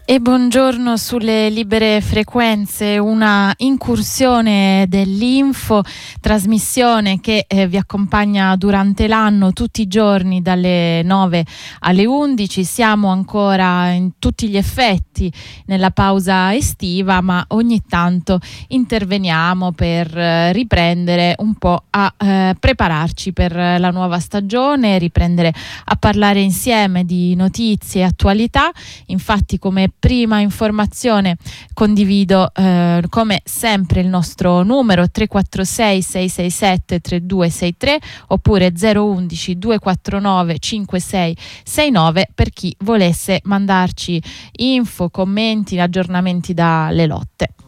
E buongiorno sulle libere frequenze, una incursione dell'Info, trasmissione che vi accompagna durante l'anno tutti i giorni dalle 9 alle 11. Siamo ancora in tutti gli effetti nella pausa estiva, ma ogni tanto interveniamo per riprendere un po' a prepararci per la nuova stagione, riprendere a parlare insieme di notizie e attualità. Infatti, come prima informazione condivido come sempre il nostro numero 346 667 3263 oppure 011 249 5669 per chi volesse mandarci info, commenti, aggiornamenti dalle lotte.